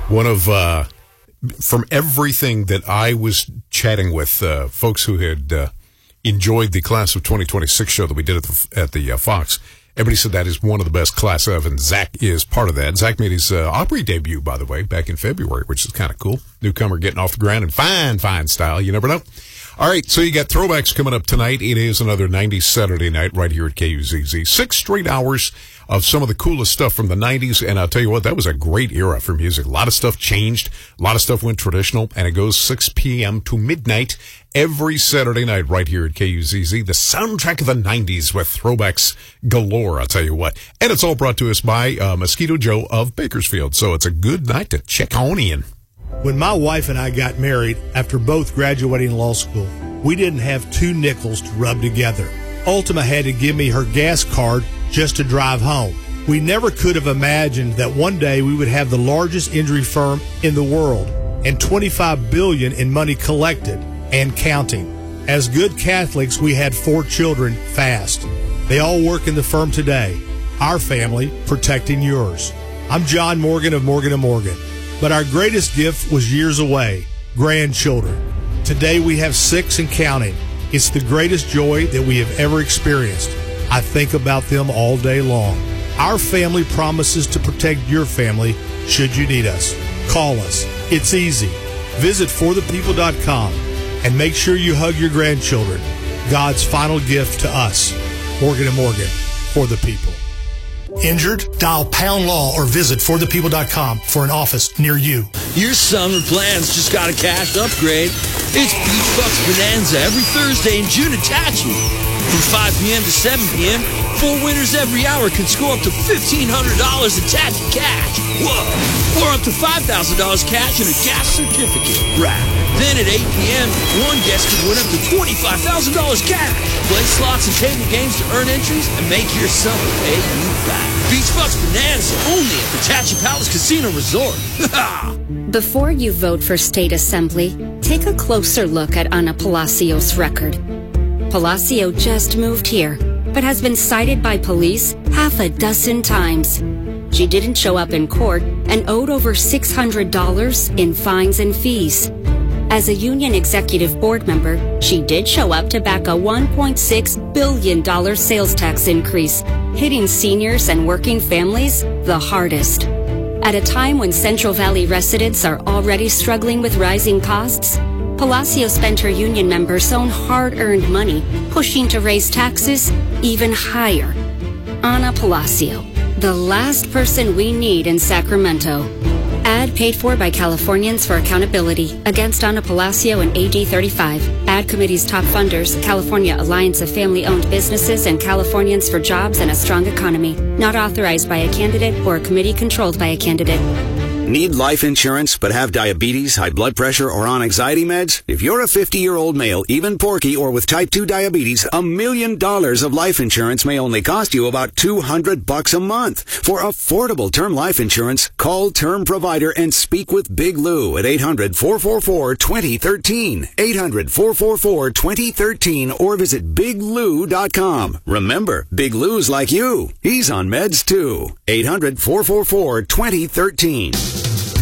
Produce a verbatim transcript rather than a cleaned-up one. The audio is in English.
One of, uh, from everything that I was chatting with uh, folks who had uh, enjoyed the Class of twenty twenty-six show that we did at the, at the uh, Fox, everybody said that is one of the best Class of, and Zach is part of that. Zach made his uh, Opry debut, by the way, back in February, which is kind of cool. Newcomer getting off the ground in fine, fine style. You never know. All right, so you got throwbacks coming up tonight. It is another nineties Saturday night right here at K U Z Z. Six straight hours of some of the coolest stuff from the nineties, and I'll tell you what, that was a great era for music. A lot of stuff changed. A lot of stuff went traditional, and it goes six p.m. to midnight every Saturday night right here at K U Z Z. The soundtrack of the nineties with throwbacks galore, I'll tell you what. And it's all brought to us by uh, Mosquito Joe of Bakersfield, so it's a good night to check on in. When my wife and I got married, after both graduating law school, we didn't have two nickels to rub together. Ultima had to give me her gas card just to drive home. We never could have imagined that one day we would have the largest injury firm in the world and twenty-five billion dollars in money collected and counting. As good Catholics, we had four children fast. They all work in the firm today. Our family protecting yours. I'm John Morgan of Morgan and Morgan. But our greatest gift was years away, grandchildren. Today we have six and counting. It's the greatest joy that we have ever experienced. I think about them all day long. Our family promises to protect your family should you need us. Call us. It's easy. Visit for the people dot com and make sure you hug your grandchildren. God's final gift to us. Morgan and Morgan, for the people. Injured? Dial Pound Law or visit for the people dot com for an office near you. Your summer plans just got a cash upgrade. It's Beach Bucks Bonanza every Thursday in June attachment. From five p.m. to seven p.m., four winners every hour can score up to fifteen hundred dollars attached cash. Whoa! Or up to five thousand dollars cash and a gas certificate. Right. Then at eight p.m., one guest can win up to twenty-five thousand dollars cash. Play slots and table games to earn entries and make your summer pay you back. Beach Bucks Bonanza only at the Tachi Palace Casino Resort. Before you vote for state assembly, take a closer look at Ana Palacios' record. Palacio just moved here, but has been cited by police half a dozen times. She didn't show up in court and owed over six hundred dollars in fines and fees. As a union executive board member, she did show up to back a one point six billion dollars sales tax increase, hitting seniors and working families the hardest. At a time when Central Valley residents are already struggling with rising costs, Palacio spent her union members' own hard-earned money pushing to raise taxes even higher. Ana Palacio, the last person we need in Sacramento. Ad paid for by Californians for Accountability against Ana Palacio and A D thirty-five. Ad committee's top funders, California Alliance of Family-Owned Businesses and Californians for Jobs and a Strong Economy. Not authorized by a candidate or a committee controlled by a candidate. Need life insurance but have diabetes, high blood pressure, or on anxiety meds? If you're a fifty-year-old male, even porky, or with type two diabetes, a million dollars of life insurance may only cost you about two hundred bucks a month. For affordable term life insurance, call Term Provider and speak with Big Lou at eight hundred, four four four, two zero one three, eight hundred, four four four, two zero one three, or visit big lou dot com. Remember, Big Lou's like you. He's on meds too. eight hundred, four four four, two zero one three.